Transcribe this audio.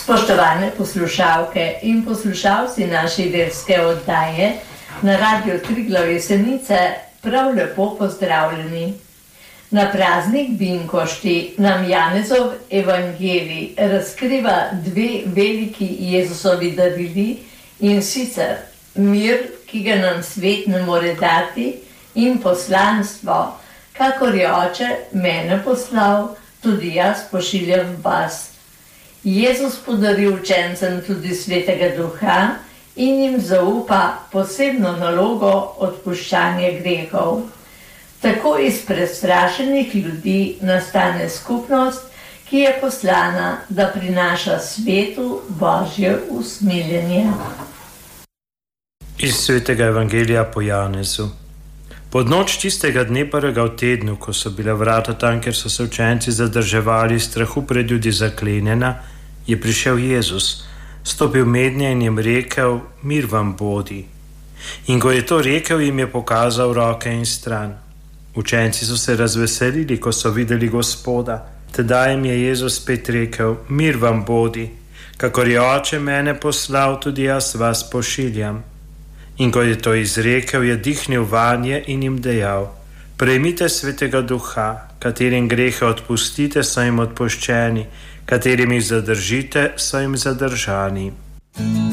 Spoštovane poslušalke in poslušalci naše verske oddaje na Radio Triglav Jesenice, prav lepo pozdravljeni. Na praznik Binkošti nam Janezov evangelij razkriva dve veliki Jezusovi darili, in sicer mir, ki ga nam svet ne more dati, in poslanstvo, kakor je Oče mene poslal, tudi jaz pošiljam vas. Jezus podari učencem tudi Svetega Duha in jim zaupa posebno nalogo odpuščanja grehov. Tako iz prestrašenih ljudi nastane skupnost, ki je poslana, da prinaša svetu Božje usmiljenje. Iz Svetega evangelija po Janezu. Pod noč tistega dne prvega v tednu, ko so bile vrata tam, kjer so se učenci zadrževali, strahu pred ljudi zaklenjena, je prišel Jezus, stopil mednje in jim rekel: mir vam bodi. In ko je to rekel, jim je pokazal roke in stran. Učenci so se razveselili, ko so videli Gospoda. Tedaj jim je Jezus spet rekel: mir vam bodi, kakor je Oče mene poslal, tudi jaz vas pošiljam. In ko je to izrekel, je dihnil vanje in jim dejal: prejmite Svetega Duha, katerim grehe odpustite, so jim odpuščeni, katerim jih zadržite, so jim zadržani.